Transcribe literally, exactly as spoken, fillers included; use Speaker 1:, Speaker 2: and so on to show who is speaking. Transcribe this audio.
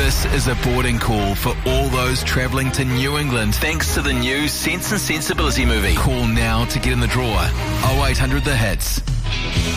Speaker 1: This is a boarding call for all those travelling to New England thanks to the new Sense and Sensibility movie. Call now to get in the draw. oh eight hundred the hits.